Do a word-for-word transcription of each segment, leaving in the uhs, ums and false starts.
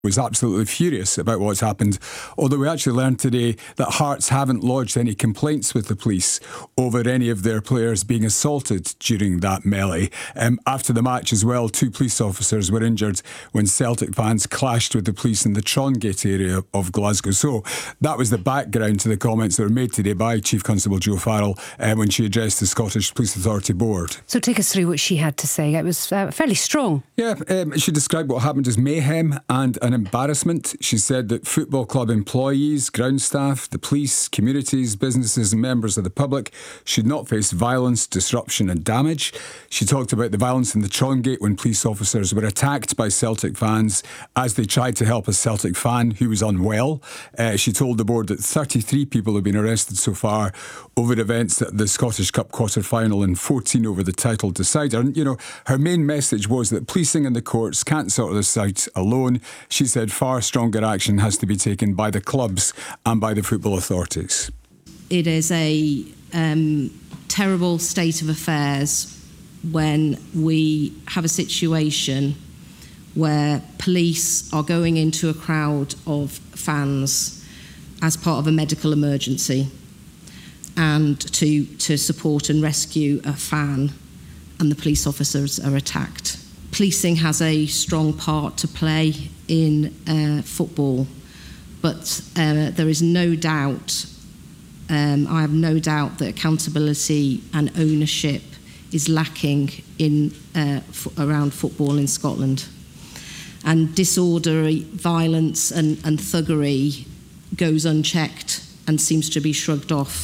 was absolutely furious about what's happened, although we actually learned today that Hearts haven't lodged any complaints with the police over any of their players being assaulted during that melee. Um, after the match as well, two police officers were injured when Celtic fans clashed with the police in the Trongate area of Glasgow. So that was the background to the comments that were made today by Chief Constable Jo Farrell uh, when she addressed the Scottish Police Authority Board. So take us through what she had to say. It was uh, fairly strong. Yeah, um, she described what happened as mayhem and an embarrassment. She said that football club employees, ground staff, the police, communities, businesses and members of the public should not face violence, disruption and damage. She talked about the violence in the Trongate when police officers were attacked by Celtic fans as they tried to help a Celtic fan who was unwell. Uh, she told the board that thirty-three people have been arrested so far over events at the Scottish Cup quarter-final and fourteen over the title decider. And, you know, her main message was that policing and the courts can't sort this out alone. She said far stronger action has to be taken by the clubs and by the football authorities. It is a um, terrible state of affairs when we have a situation where police are going into a crowd of fans as part of a medical emergency and to, to support and rescue a fan, and the police officers are attacked. Policing has a strong part to play in uh, football, but uh, there is no doubt, um, I have no doubt that accountability and ownership is lacking in uh, f- around football in Scotland. And disorder, violence and, and thuggery goes unchecked and seems to be shrugged off.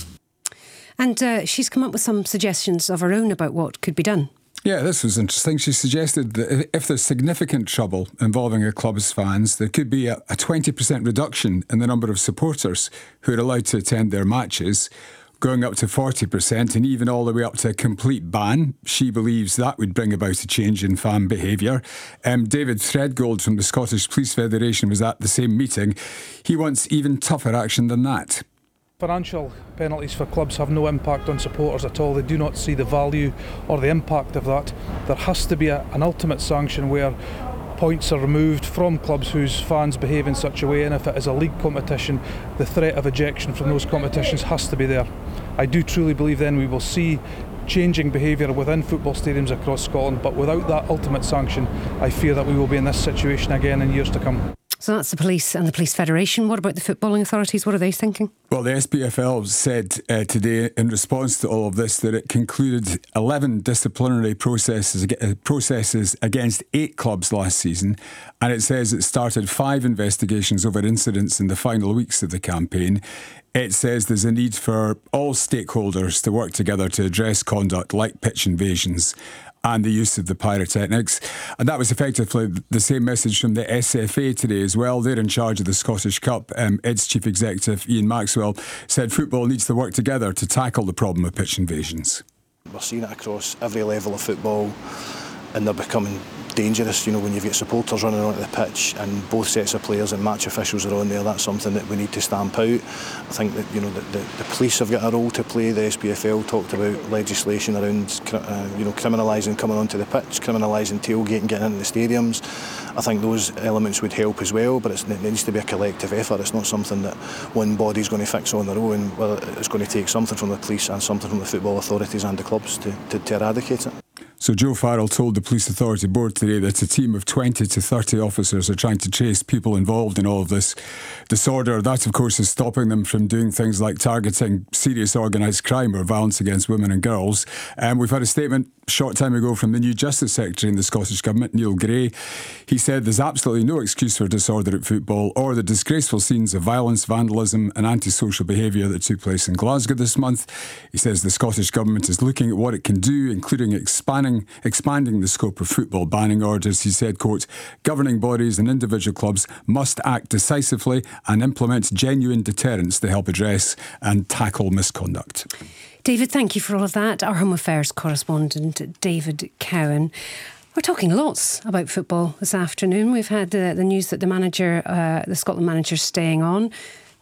And uh, she's come up with some suggestions of her own about what could be done. Yeah, this was interesting. She suggested that if there's significant trouble involving a club's fans, there could be a, a twenty percent reduction in the number of supporters who are allowed to attend their matches, going up to forty percent and even all the way up to a complete ban. She believes that would bring about a change in fan behaviour. Um, David Threadgold from the Scottish Police Federation was at the same meeting. He wants even tougher action than that. Financial penalties for clubs have no impact on supporters at all. They do not see the value or the impact of that. There has to be a, an ultimate sanction where points are removed from clubs whose fans behave in such a way, and if it is a league competition, the threat of ejection from those competitions has to be there. I do truly believe then we will see changing behaviour within football stadiums across Scotland, but without that ultimate sanction, I fear that we will be in this situation again in years to come. So that's the police and the Police Federation. What about the footballing authorities? What are they thinking? Well, the S P F L said uh, today in response to all of this that it concluded eleven disciplinary processes, uh, processes against eight clubs last season, and it says it started five investigations over incidents in the final weeks of the campaign. It says there's a need for all stakeholders to work together to address conduct like pitch invasions and the use of the pyrotechnics. And that was effectively the same message from the S F A today as well. They're in charge of the Scottish Cup. Um, its chief executive, Ian Maxwell, said football needs to work together to tackle the problem of pitch invasions. We're seeing it across every level of football, and they're becoming dangerous. You know, when you've got supporters running onto the pitch and both sets of players and match officials are on there, that's something that we need to stamp out. I think that, you know, the, the, the police have got a role to play. The S P F L talked about legislation around uh, you know, criminalising coming onto the pitch, criminalising tailgating, getting into the stadiums. I think those elements would help as well, but it's, it needs to be a collective effort. It's not something that one body's going to fix on their own. Well, it's going to take something from the police and something from the football authorities and the clubs to, to, to eradicate it. So Jo Farrell told the Police Authority Board today that a team of twenty to thirty officers are trying to chase people involved in all of this disorder. That, of course, is stopping them from doing things like targeting serious organised crime or violence against women and girls. Um, we've had a statement a short time ago from the new Justice Secretary in the Scottish Government, Neil Gray. He said there's absolutely no excuse for disorder at football or the disgraceful scenes of violence, vandalism and antisocial behaviour that took place in Glasgow this month. He says the Scottish Government is looking at what it can do, including expanding expanding the scope of football banning orders. He said, quote, governing bodies and individual clubs must act decisively and implement genuine deterrence to help address and tackle misconduct. David, thank you for all of that. Our Home Affairs correspondent, David Cowan. We're talking lots about football this afternoon. We've had uh, the news that the manager, uh, the Scotland manager, is staying on.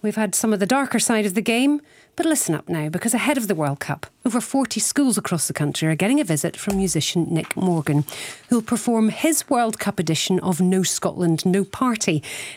we've had some of the darker side of the game. But listen up now, because ahead of the World Cup, over forty schools across the country are getting a visit from musician Nick Morgan, who'll perform his World Cup edition of No Scotland, No Party.